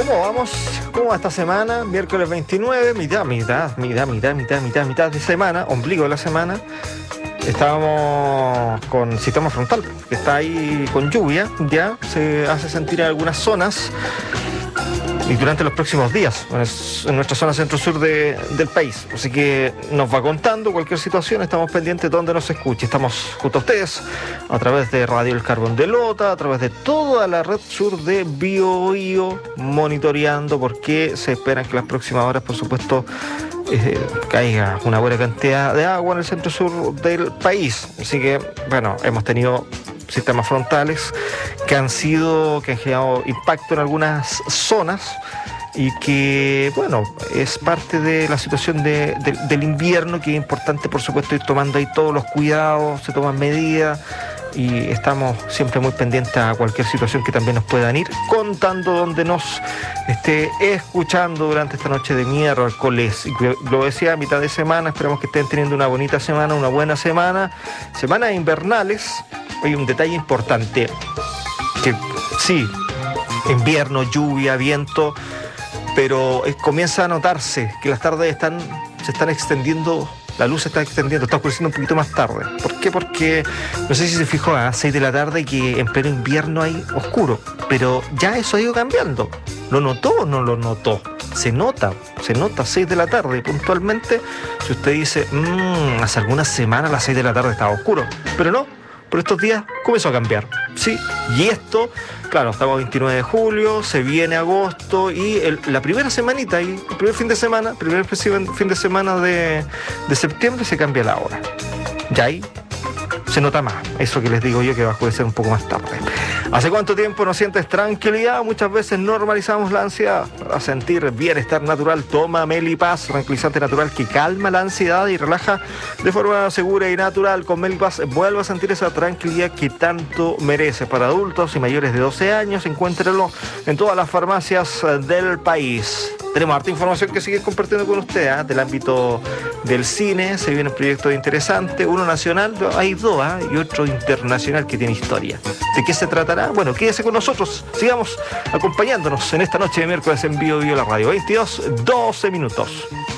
¿Cómo vamos? ¿Cómo va esta semana? Miércoles 29, mitad de semana, ombligo de la semana. Estábamos con sistema frontal, que está ahí con lluvia, ya se hace sentir en algunas zonas y durante los próximos días, en nuestra zona centro-sur del país. Así que nos va contando cualquier situación, estamos pendientes de donde nos escuche. Estamos junto a ustedes a través de Radio El Carbón de Lota, a través de toda la red sur de Biobío, monitoreando porque se esperan que las próximas horas, por supuesto, caiga una buena cantidad de agua en el centro-sur del país. Así que, bueno, hemos tenido sistemas frontales que han generado impacto en algunas zonas y que, bueno, es parte de la situación del invierno, que es importante, por supuesto, ir tomando ahí todos los cuidados, se toman medidas y estamos siempre muy pendientes a cualquier situación que también nos puedan ir contando donde nos esté escuchando durante esta noche de miércoles. Y lo decía, a mitad de semana, esperamos que estén teniendo una bonita semana, una buena semana, semanas invernales. Hay un detalle importante, que sí, invierno, lluvia, viento, pero comienza a notarse que las tardes se están extendiendo, la luz se está extendiendo, está oscureciendo un poquito más tarde. ¿Por qué? Porque, no sé si se fijó, a 6 de la tarde que en pleno invierno hay oscuro, pero ya eso ha ido cambiando. ¿Lo notó o no lo notó? Se nota 6 de la tarde puntualmente. Si usted dice, hace algunas semanas a las 6 de la tarde estaba oscuro, pero no. Por estos días comenzó a cambiar, ¿sí? Y esto, claro, estamos a 29 de julio, se viene agosto y la primera semanita, el primer fin de semana de septiembre se cambia la hora. Ya ahí se nota más, eso que les digo yo, que va a oscurecer un poco más tarde. ¿Hace cuánto tiempo no sientes tranquilidad? Muchas veces normalizamos la ansiedad. Para sentir bienestar natural, toma Melipaz, tranquilizante natural que calma la ansiedad y relaja de forma segura y natural. Con Melipaz vuelve a sentir esa tranquilidad que tanto merece. Para adultos y mayores de 12 años, encuéntralo en todas las farmacias del país. Tenemos harta información que seguir compartiendo con usted, del ámbito del cine. Se vienen proyectos interesantes, uno nacional, hay dos, y otro internacional que tiene historia. ¿De qué se tratará? Bueno, quédese con nosotros, sigamos acompañándonos en esta noche de miércoles en Biobío la radio. 22:12.